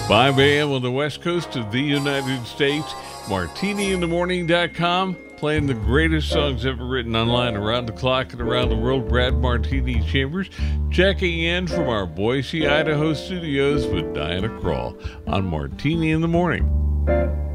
5 a.m. on the west coast of the United States. MartiniInTheMorning.com, playing the greatest songs ever written online around the clock and around the world. Brad Martini Chambers checking in from our Boise, Idaho studios with Diana Krall on Martini in the Morning.